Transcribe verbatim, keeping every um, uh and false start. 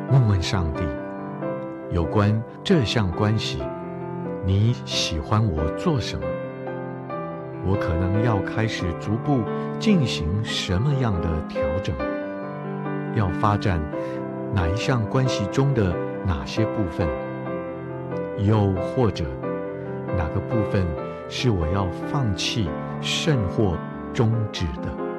问问上帝，有关这项关系，你喜欢我做什么？我可能要开始逐步进行什么样的调整？要发展哪一项关系中的哪些部分？又或者哪个部分是我要放弃甚或终止的？